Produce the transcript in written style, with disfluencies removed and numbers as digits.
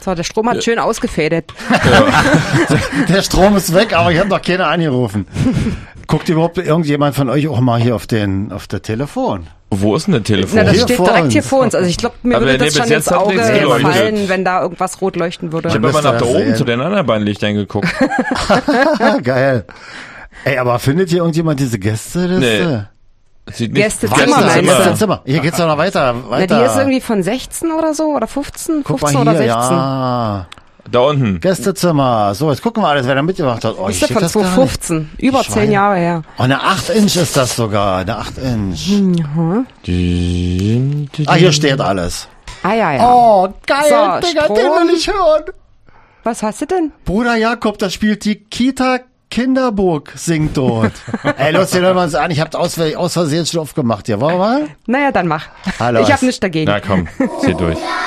war, der Strom hat schön ausgefädet. Der Strom ist weg, aber ich habe noch keiner angerufen. Guckt überhaupt irgendjemand von euch auch mal hier auf der Telefon? Wo ist denn der Telefon? Na, das Hier steht vor direkt uns. hier vor uns. Also ich glaube, mir Aber würde nee, das bis schon jetzt ins hat Auge nichts geleuchtet. fallen, wenn da irgendwas rot leuchten würde. Ich habe immer nach da oben zu den anderen beiden Lichtern geguckt. Geil. Ey, aber findet hier irgendjemand diese Gästeliste? Nee. Sieht nicht Gästezimmer, meinst du? Gästezimmer. Hier geht's doch noch weiter. Na, die ist irgendwie von 16 oder so, oder 15, Guck 15 mal oder hier, 16. ja. Da unten. Gästezimmer. So, jetzt gucken wir alles, wer da mitgemacht hat. Oh, Das ist hier ja von steht das gar nicht. 2015, über 10 Schwein. Jahre her. Oh, eine 8-Inch ist das sogar. Eine 8-Inch. Ah, hier steht alles. Ah, ja. Oh, geil, So, Digga, den Strom. will ich hören. Was hast du denn? Bruder Jakob, das spielt die Kita Kinderburg, singt dort. Ey, los, den hören wir uns an. Ich hab's aus Versehen schon aufgemacht hier. Wollen wir mal? Naja, dann mach. Hallo. Ich hab nichts dagegen. Na komm, zieh durch.